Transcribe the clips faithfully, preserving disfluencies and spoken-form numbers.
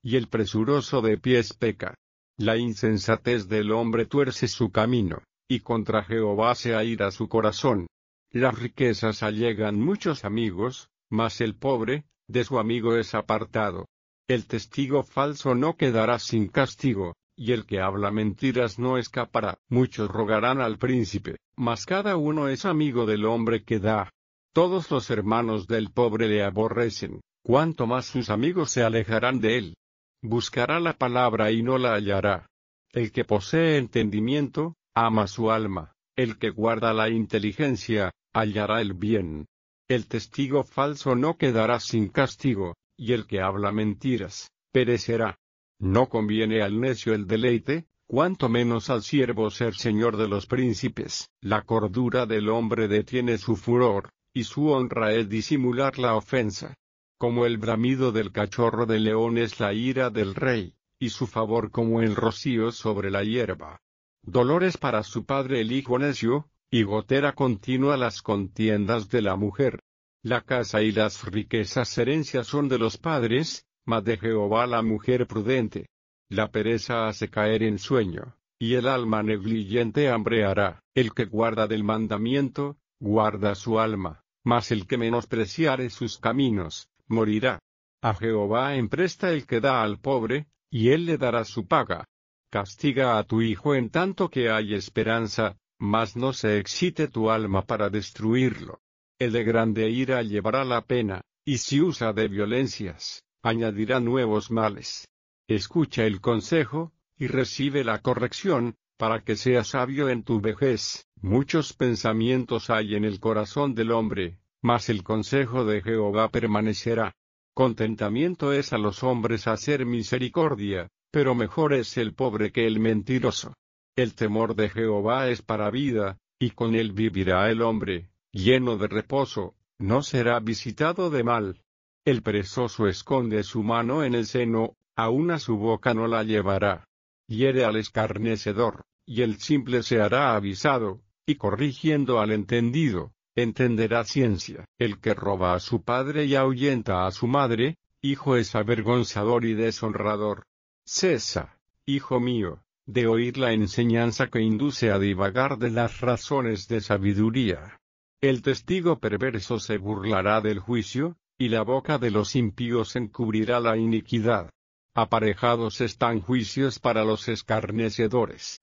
y el presuroso de pies peca. La insensatez del hombre tuerce su camino, y contra Jehová se aira su corazón. Las riquezas allegan muchos amigos, mas el pobre, de su amigo es apartado. El testigo falso no quedará sin castigo, y el que habla mentiras no escapará. Muchos rogarán al príncipe, mas cada uno es amigo del hombre que da. Todos los hermanos del pobre le aborrecen, cuanto más sus amigos se alejarán de él. Buscará la palabra y no la hallará. El que posee entendimiento, ama su alma. El que guarda la inteligencia, hallará el bien. El testigo falso no quedará sin castigo, y el que habla mentiras, perecerá. No conviene al necio el deleite, cuanto menos al siervo ser señor de los príncipes. La cordura del hombre detiene su furor, y su honra es disimular la ofensa. Como el bramido del cachorro de león es la ira del rey, y su favor como el rocío sobre la hierba. Dolores para su padre el hijo necio, y gotera continua las contiendas de la mujer. La casa y las riquezas herencias son de los padres, mas de Jehová la mujer prudente. La pereza hace caer en sueño, y el alma negligente hambreará. El que guarda del mandamiento, guarda su alma, mas el que menospreciare sus caminos, morirá. A Jehová empresta el que da al pobre, y él le dará su paga. Castiga a tu hijo en tanto que hay esperanza, mas no se excite tu alma para destruirlo. El de grande ira llevará la pena, y si usa de violencias, añadirá nuevos males. Escucha el consejo, y recibe la corrección, para que seas sabio en tu vejez. Muchos pensamientos hay en el corazón del hombre, mas el consejo de Jehová permanecerá. Contentamiento es a los hombres hacer misericordia, pero mejor es el pobre que el mentiroso. El temor de Jehová es para vida, y con él vivirá el hombre, lleno de reposo, no será visitado de mal. El perezoso esconde su mano en el seno, aun a su boca no la llevará. Hiere al escarnecedor, y el simple se hará avisado, y corrigiendo al entendido, entenderá ciencia. El que roba a su padre y ahuyenta a su madre, hijo es avergonzador y deshonrador. Cesa, hijo mío, de oír la enseñanza que induce a divagar de las razones de sabiduría. El testigo perverso se burlará del juicio, y la boca de los impíos encubrirá la iniquidad. Aparejados están juicios para los escarnecedores.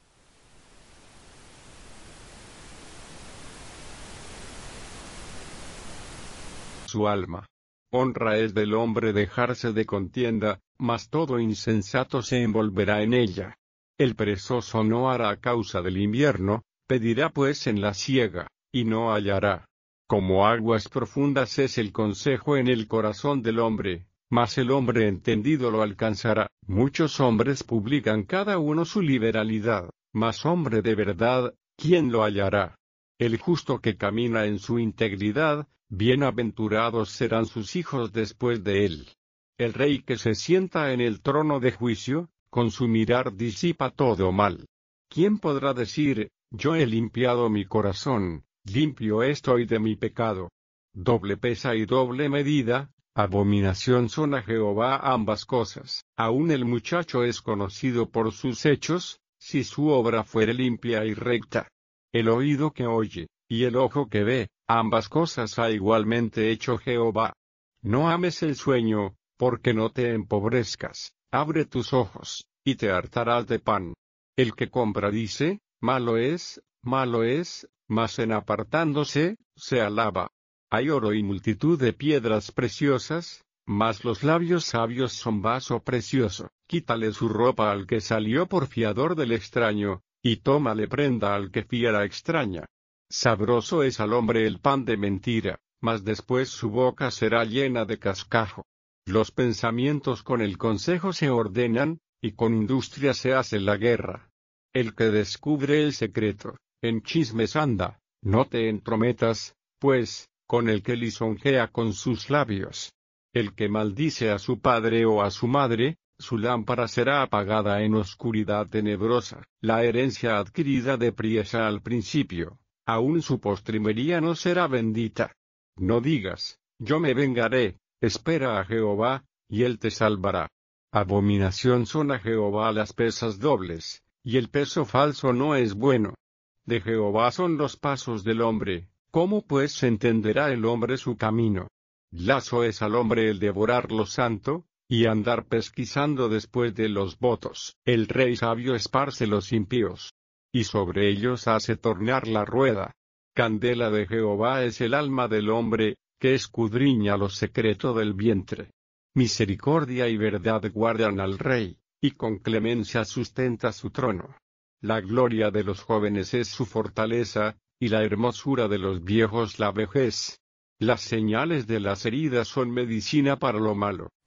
Su alma. Honra es del hombre dejarse de contienda, mas todo insensato se envolverá en ella. El perezoso no hará causa del invierno, pedirá pues en la siega, y no hallará. Como aguas profundas es el consejo en el corazón del hombre, mas el hombre entendido lo alcanzará. Muchos hombres publican cada uno su liberalidad, mas hombre de verdad, ¿quién lo hallará? El justo que camina en su integridad, bienaventurados serán sus hijos después de él. El rey que se sienta en el trono de juicio, con su mirar disipa todo mal. ¿Quién podrá decir, yo he limpiado mi corazón, limpio estoy de mi pecado? Doble pesa y doble medida, abominación son a Jehová ambas cosas. Aun el muchacho es conocido por sus hechos, si su obra fuere limpia y recta. El oído que oye, y el ojo que ve, ambas cosas ha igualmente hecho Jehová. No ames el sueño, porque no te empobrezcas. Abre tus ojos, y te hartarás de pan. El que compra dice, malo es, malo es, mas en apartándose, se alaba. Hay oro y multitud de piedras preciosas, mas los labios sabios son vaso precioso. Quítale su ropa al que salió por fiador del extraño, y tómale prenda al que fiera extraña. Sabroso es al hombre el pan de mentira, mas después su boca será llena de cascajo. Los pensamientos con el consejo se ordenan, y con industria se hace la guerra. El que descubre el secreto, en chismes anda, no te entrometas, pues, con el que lisonjea con sus labios. El que maldice a su padre o a su madre, su lámpara será apagada en oscuridad tenebrosa. La herencia adquirida depriesa al principio, aun su postrimería no será bendita. No digas, yo me vengaré, espera a Jehová, y él te salvará. Abominación son a Jehová las pesas dobles, y el peso falso no es bueno. De Jehová son los pasos del hombre, ¿cómo pues entenderá el hombre su camino? Lazo es al hombre el devorar lo santo, y andar pesquisando después de los votos. El rey sabio esparce los impíos, y sobre ellos hace tornar la rueda. Candela de Jehová es el alma del hombre, que escudriña lo secreto del vientre. Misericordia y verdad guardan al rey, y con clemencia sustenta su trono. La gloria de los jóvenes es su fortaleza, y la hermosura de los viejos la vejez. Las señales de las heridas son medicina para lo malo,